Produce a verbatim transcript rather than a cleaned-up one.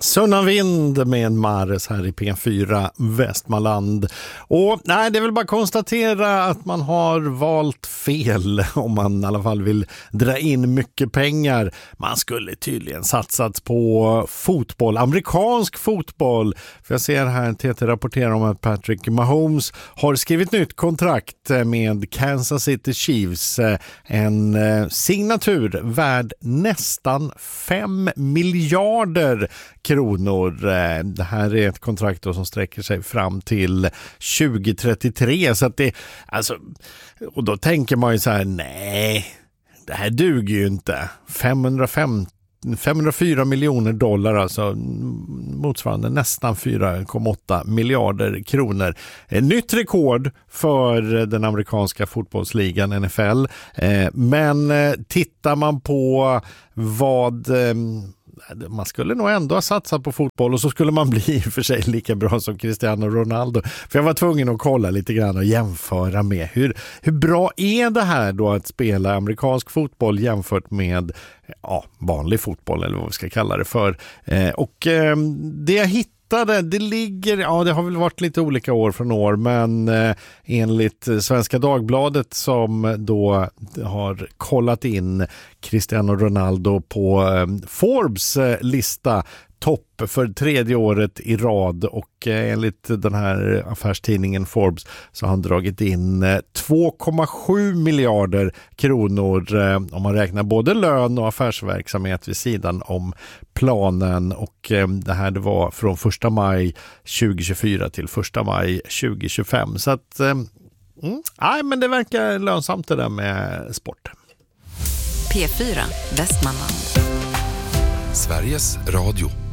Sunna vind med Mares här i P fyra Västmanland. Och nej, det är väl bara konstatera att man har valt fel om man i alla fall vill dra in mycket pengar. Man skulle tydligen satsat på fotboll, amerikansk fotboll. För jag ser här T T rapporterar om att Patrick Mahomes har skrivit nytt kontrakt med Kansas City Chiefs. En signatur värd nästan fem miljarder kronor. Det här är ett kontrakt som sträcker sig fram till tjugo trettiotre, så att det, alltså, och då tänker man ju så här, nej, det här duger ju inte. femhundrafemtio femhundrafyra miljoner dollar, alltså motsvarande nästan fyra komma åtta miljarder kronor. Ett nytt rekord för den amerikanska fotbollsligan N F L. Men tittar man på vad man skulle nog ändå ha satsat på fotboll, och så skulle man bli för sig lika bra som Cristiano Ronaldo. För jag var tvungen att kolla lite grann och jämföra med hur, hur bra är det här då att spela amerikansk fotboll jämfört med ja, vanlig fotboll eller vad vi ska kalla det för. Eh, och eh, det jag hittade Det ligger, ja det har väl varit lite olika år från år, men eh, enligt Svenska Dagbladet som då har kollat in Cristiano Ronaldo på eh, Forbes eh, lista topp för tredje året i rad, och eh, enligt den här affärstidningen Forbes så har han dragit in eh, två komma sju miljarder kronor eh, om man räknar både lön och affärsverksamhet vid sidan om planen, och eh, det här det var från första maj tjugohundratjugofyra till första maj tjugohundratjugofem, så att eh, mm, nej, men det verkar lönsamt det där med sport. P fyra Västmanland, Sveriges Radio.